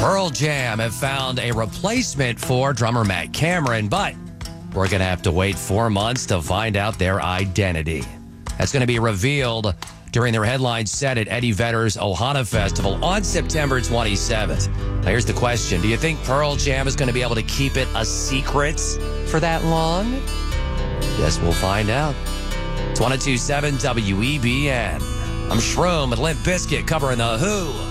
Pearl Jam have found a replacement for drummer Matt Cameron, but we're going to have to wait 4 months to find out their identity. That's going to be revealed during their headline set at Eddie Vedder's Ohana Festival on September 27th. Now, here's the question. Do you think Pearl Jam is going to be able to keep it a secret for that long? Guess we'll find out. It's 102.7 WEBN. I'm Shroom with Limp Bizkit covering The Who.